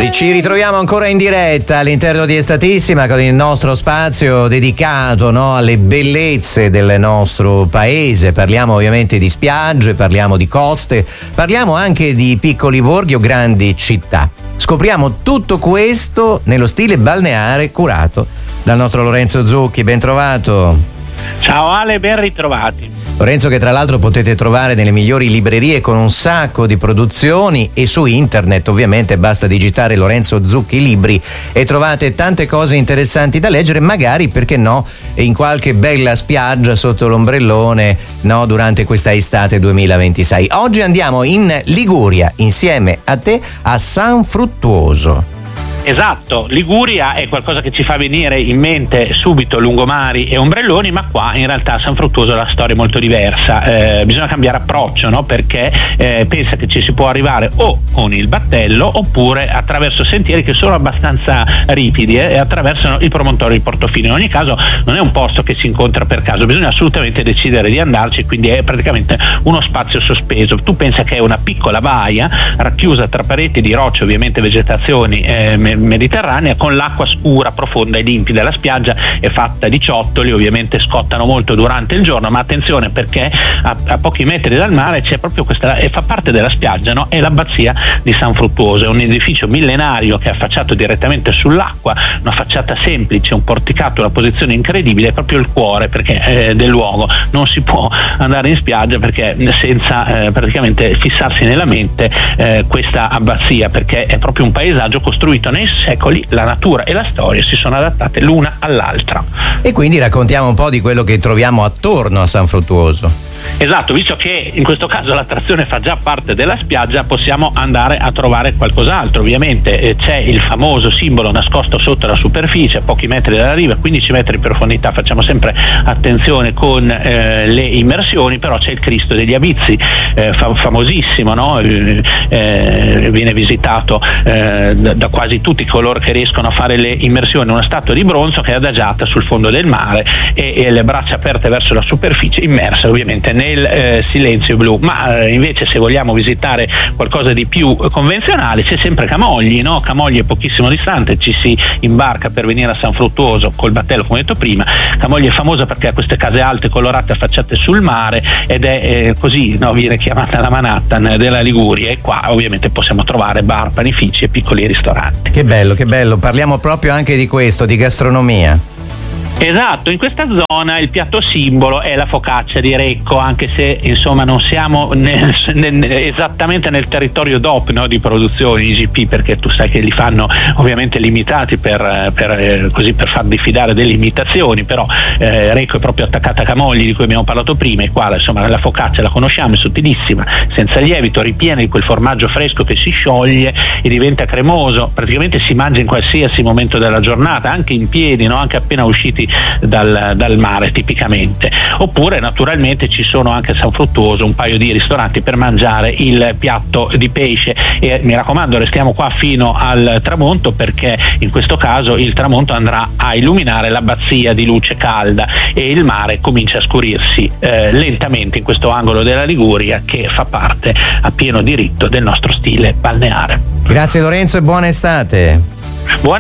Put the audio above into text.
Ci ritroviamo ancora in diretta all'interno di Estatissima con il nostro spazio dedicato, no, alle bellezze del nostro paese. Parliamo ovviamente di spiagge, parliamo di coste, parliamo anche di piccoli borghi o grandi città. Scopriamo tutto questo nello stile balneare curato dal nostro Lorenzo Zucchi. Ben trovato. Ciao Ale, ben ritrovati. Lorenzo, che tra l'altro potete trovare nelle migliori librerie con un sacco di produzioni, e su internet ovviamente basta digitare Lorenzo Zucchi Libri e trovate tante cose interessanti da leggere, magari, perché no, in qualche bella spiaggia sotto l'ombrellone, no, durante questa estate 2026. Oggi andiamo in Liguria insieme a te a San Fruttuoso. Esatto, Liguria è qualcosa che ci fa venire in mente subito lungomari e ombrelloni, ma qua in realtà a San Fruttuoso la storia è molto diversa. Bisogna cambiare approccio, no? Perché pensa che ci si può arrivare o con il battello oppure attraverso sentieri che sono abbastanza ripidi e attraversano il promontorio di Portofino. In ogni caso non è un posto che si incontra per caso, bisogna assolutamente decidere di andarci, quindi è praticamente uno spazio sospeso. Tu pensa che è una piccola baia racchiusa tra pareti di rocce, ovviamente vegetazioni mediterranea, con l'acqua scura, profonda e limpida. La spiaggia è fatta di ciottoli, ovviamente scottano molto durante il giorno, ma attenzione, perché a pochi metri dal mare c'è proprio questa, e fa parte della spiaggia, no? È l'abbazia di San Fruttuoso, è un edificio millenario che è affacciato direttamente sull'acqua, una facciata semplice, un porticato, una posizione incredibile, è proprio il cuore del luogo. Non si può andare in spiaggia perché senza praticamente fissarsi nella mente questa abbazia, perché è proprio un paesaggio costruito nei secoli. La natura e la storia si sono adattate l'una all'altra. E quindi raccontiamo un po' di quello che troviamo attorno a San Fruttuoso. Esatto, visto che in questo caso l'attrazione fa già parte della spiaggia, possiamo andare a trovare qualcos'altro. Ovviamente c'è il famoso simbolo nascosto sotto la superficie, a pochi metri dalla riva, 15 metri di profondità. Facciamo sempre attenzione con le immersioni, però c'è il Cristo degli Abizi, famosissimo, no? Viene visitato da quasi tutti coloro che riescono a fare le immersioni. Una statua di bronzo che è adagiata sul fondo del mare e le braccia aperte verso la superficie, immersa ovviamente nel silenzio blu. Ma invece, se vogliamo visitare qualcosa di più convenzionale, c'è sempre Camogli, no? Camogli è pochissimo distante, ci si imbarca per venire a San Fruttuoso col battello, come detto prima. Camogli è famosa perché ha queste case alte colorate affacciate sul mare ed è così, no? Viene chiamata la Manhattan della Liguria, e qua ovviamente possiamo trovare bar, panifici e piccoli ristoranti. Che bello, che bello, parliamo proprio anche di questo, di gastronomia. Esatto, in questa zona il piatto simbolo è la focaccia di Recco, anche se insomma non siamo esattamente nel territorio DOP, no, di produzione IGP, perché tu sai che li fanno ovviamente limitati per far diffidare delle imitazioni, però Recco è proprio attaccata a Camogli, di cui abbiamo parlato prima, e qua insomma la focaccia la conosciamo, è sottilissima, senza lievito, ripiena di quel formaggio fresco che si scioglie e diventa cremoso. Praticamente si mangia in qualsiasi momento della giornata, anche in piedi, no? Anche appena usciti dal mare tipicamente. Oppure naturalmente ci sono anche a San Fruttuoso un paio di ristoranti per mangiare il piatto di pesce, e mi raccomando restiamo qua fino al tramonto, perché in questo caso il tramonto andrà a illuminare l'abbazia di luce calda e il mare comincia a scurirsi lentamente in questo angolo della Liguria che fa parte a pieno diritto del nostro stile balneare. Grazie Lorenzo e buona estate. Buona